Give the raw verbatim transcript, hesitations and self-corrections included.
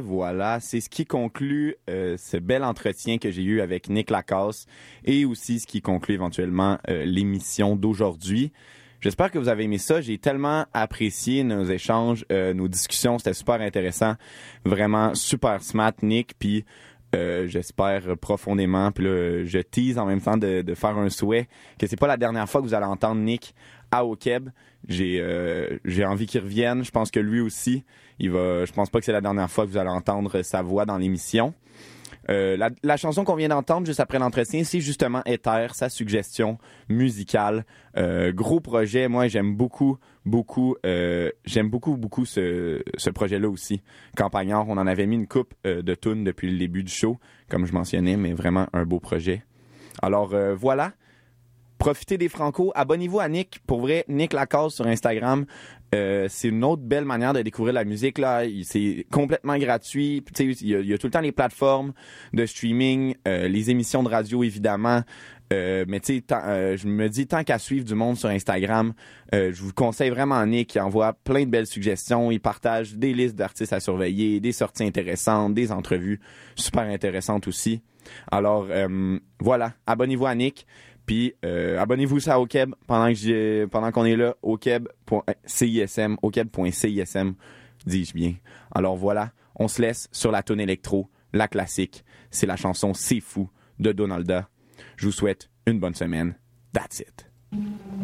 voilà, c'est ce qui conclut euh, ce bel entretien que j'ai eu avec Nick Lacasse et aussi ce qui conclut éventuellement euh, l'émission d'aujourd'hui. J'espère que vous avez aimé ça. J'ai tellement apprécié nos échanges, euh, nos discussions. C'était super intéressant. Vraiment super smart, Nick. Puis euh, j'espère profondément, puis là, je tease en même temps de, de faire un souhait que c'est pas la dernière fois que vous allez entendre Nick à Au Québec. J'ai euh, j'ai envie qu'il revienne. Je pense que lui aussi, il va. Je pense pas que c'est la dernière fois que vous allez entendre sa voix dans l'émission. Euh, la, la chanson qu'on vient d'entendre juste après l'entretien, c'est justement Éther, sa suggestion musicale. Euh, gros projet, moi j'aime beaucoup, beaucoup, euh, j'aime beaucoup, beaucoup ce, ce projet-là aussi. Campagnard, on en avait mis une coupe euh, de tunes depuis le début du show, comme je mentionnais, mais vraiment un beau projet. Alors euh, voilà. Profitez des Franco. Abonnez-vous à Nick. Pour vrai, Nick Lacasse sur Instagram. Euh, c'est une autre belle manière de découvrir la musique. Là. C'est complètement gratuit. Il y, a, il y a tout le temps les plateformes de streaming, euh, les émissions de radio, évidemment. Euh, mais tu sais, euh, je me dis, tant qu'à suivre du monde sur Instagram, euh, je vous conseille vraiment Nick. Il envoie plein de belles suggestions. Il partage des listes d'artistes à surveiller, des sorties intéressantes, des entrevues super intéressantes aussi. Alors, euh, voilà. Abonnez-vous à Nick. Puis euh, abonnez-vous ça au Québec pendant que j'ai pendant qu'on est là au québec.cism au québec.cism dis-je bien. Alors voilà, on se laisse sur la toune électro, la classique, c'est la chanson C'est fou de Donalda. Je vous souhaite une bonne semaine. That's it.